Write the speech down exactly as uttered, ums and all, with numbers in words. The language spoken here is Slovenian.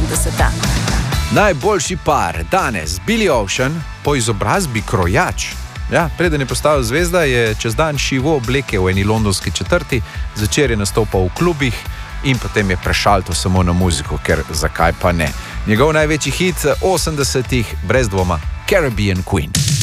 osemdeseta. Najboljši par danes, Billy Ocean, po izobrazbi krojač. Ja, preden je postal zvezda, je čez dan šivo obleke v eni londonski četrti, zvečer je nastopal v klubih in potem je prešalto samo na muziko, ker zakaj pa ne. Njegov največji hit osemdesetih, brez dvoma, Caribbean Queen.